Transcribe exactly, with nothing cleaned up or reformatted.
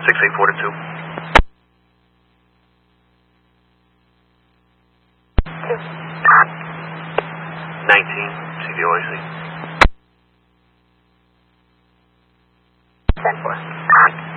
six eight four to two. nineteen, C D O I C. ten four.